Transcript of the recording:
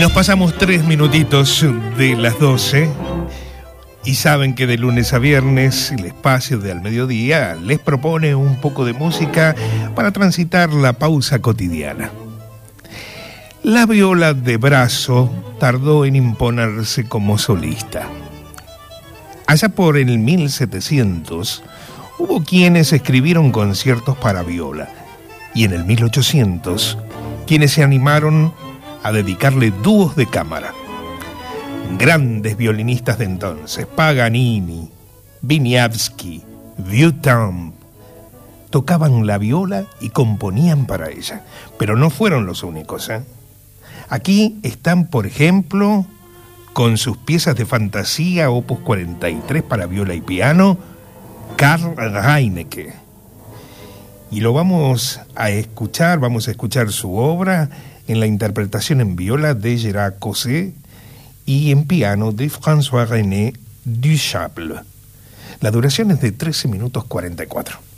nos pasamos 3 minutitos de las 12 y saben que de lunes a viernes el espacio de Al Mediodía les propone un poco de música para transitar la pausa cotidiana. La viola de brazo tardó en imponerse como solista. Allá por el 1700 hubo quienes escribieron conciertos para viola y en el 1800 quienes se animaron a dedicarle dúos de cámara. Grandes violinistas de entonces, Paganini, Wieniawski, Vieuxtemps, tocaban la viola y componían para ella, pero no fueron los únicos, ¿eh? Aquí están, por ejemplo, con sus piezas de fantasía, opus 43 para viola y piano, Karl Reinecke. Y lo vamos a escuchar su obra en la interpretación en viola de Gérard Cosset y en piano de François-René Duchaple. La duración es de 13 minutos 44.